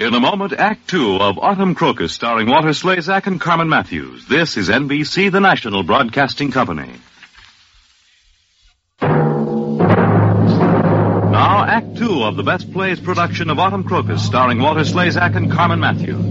In a moment, Act Two of Autumn Crocus, starring Walter Slezak and Carmen Matthews. This is NBC, the national broadcasting company. Now, Act Two of the Best Plays production of Autumn Crocus, starring Walter Slezak and Carmen Matthews.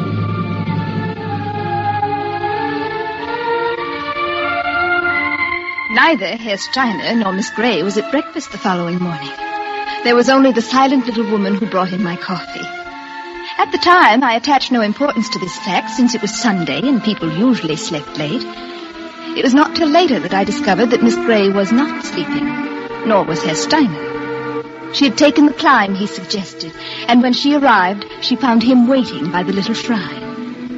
Neither Herr Steiner nor Miss Gray was at breakfast the following morning. There was only the silent little woman who brought in my coffee. At the time, I attached no importance to this fact, since it was Sunday and people usually slept late. It was not till later that I discovered that Miss Gray was not sleeping, nor was Herr Steiner. She had taken the climb he suggested, and when she arrived, she found him waiting by the little shrine.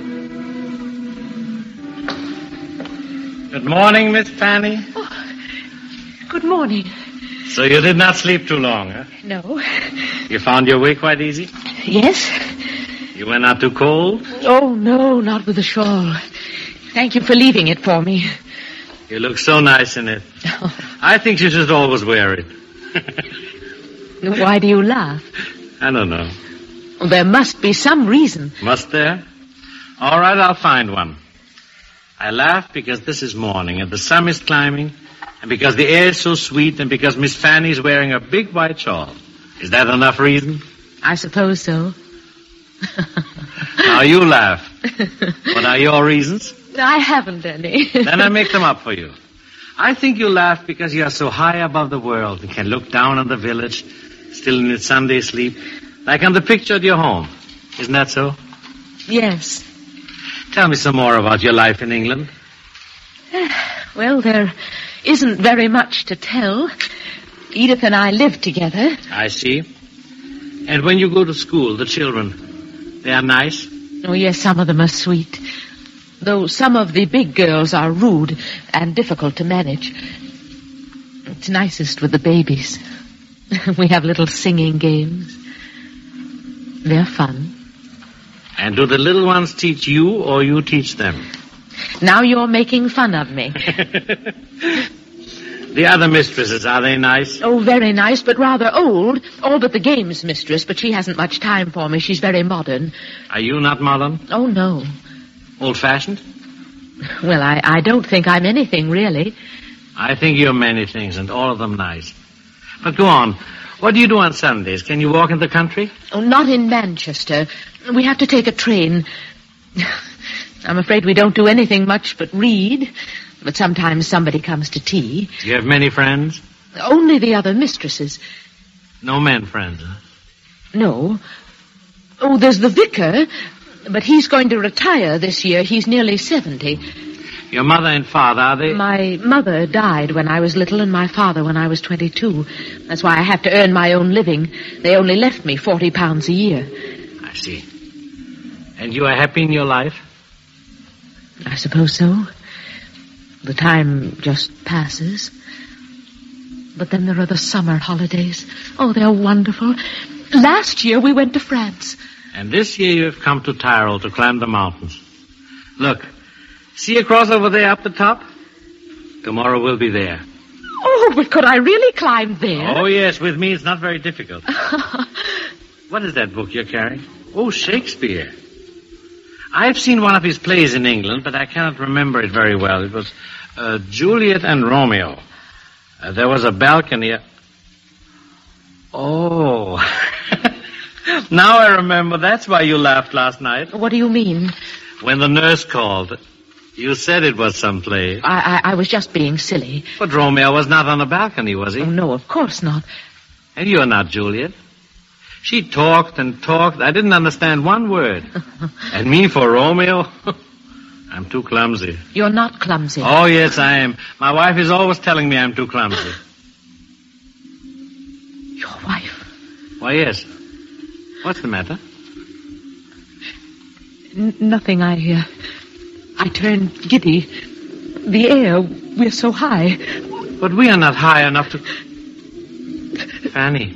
Good morning, Miss Fanny. Oh, good morning. So you did not sleep too long, huh? No. You found your way quite easy? Yes. You were not too cold? Oh, no, not with a shawl. Thank you for leaving it for me. You look so nice in it. Oh. I think you should always wear it. Why do you laugh? I don't know. Well, there must be some reason. Must there? All right, I'll find one. I laugh because this is morning and the sun is climbing, and because the air is so sweet, and because Miss Fanny's wearing a big white shawl. Is that enough reason? I suppose so. Now you laugh. What are your reasons? I haven't any. Then I make them up for you. I think you laugh because you are so high above the world and can look down on the village, still in its Sunday sleep, like on the picture at your home. Isn't that so? Yes. Tell me some more about your life in England. Well, there isn't very much to tell. Edith and I live together. I see. And when you go to school, the children, they are nice? Oh, yes, some of them are sweet. Though some of the big girls are rude and difficult to manage. It's nicest with the babies. We have little singing games. They're fun. And do the little ones teach you or you teach them? Now you're making fun of me. The other mistresses, are they nice? Oh, very nice, but rather old. All but the games mistress, but she hasn't much time for me. She's very modern. Are you not modern? Oh, no. Old-fashioned? Well, I don't think I'm anything, really. I think you're many things, and all of them nice. But go on. What do you do on Sundays? Can you walk in the country? Oh, not in Manchester. We have to take a train. I'm afraid we don't do anything much but read. But sometimes somebody comes to tea. Do you have many friends? Only the other mistresses. No men friends, huh? No. Oh, there's the vicar, but he's going to retire this year. He's nearly 70. Your mother and father, are they... My mother died when I was little and my father when I was 22. That's why I have to earn my own living. They only left me £40 a year. I see. And you are happy in your life? I suppose so. The time just passes. But then there are the summer holidays. Oh, they're wonderful. Last year we went to France. And this year you have come to Tyrol to climb the mountains. Look, see across over there up the top? Tomorrow we'll be there. Oh, but could I really climb there? Oh, yes, with me it's not very difficult. What is that book you're carrying? Oh, Shakespeare. I've seen one of his plays in England, but I cannot remember it very well. It was Juliet and Romeo. There was a balcony. Oh. Now I remember. That's why you laughed last night. What do you mean? When the nurse called, you said it was some play. I was just being silly. But Romeo was not on the balcony, was he? Oh, no, of course not. And you're not Juliet. She talked and talked. I didn't understand one word. And me for Romeo? I'm too clumsy. You're not clumsy. Oh, yes, I am. My wife is always telling me I'm too clumsy. Your wife? Why, yes. What's the matter? Nothing. I turned giddy. The air, we're so high. But we are not high enough to... Fanny,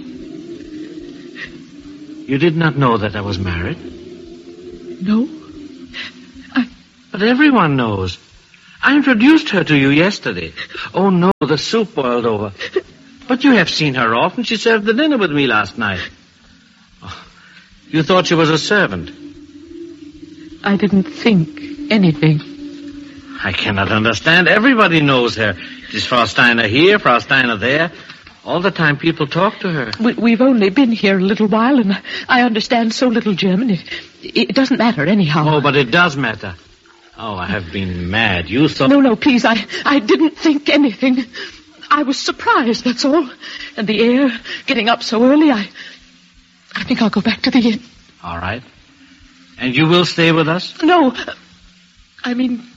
you did not know that I was married? No. But everyone knows. I introduced her to you yesterday. Oh, no, the soup boiled over. But you have seen her often. She served the dinner with me last night. Oh, You thought she was a servant. I didn't think anything. I cannot understand. Everybody knows her. It is Frau Steiner here, Frau Steiner there. All the time people talk to her. We've only been here a little while, and I understand so little German. It doesn't matter anyhow. Oh, but it does matter. Oh, I have been mad. You thought... No, please, I didn't think anything. I was surprised, that's all. And the air, getting up so early, I think I'll go back to the inn. All right. And you will stay with us? No, I mean,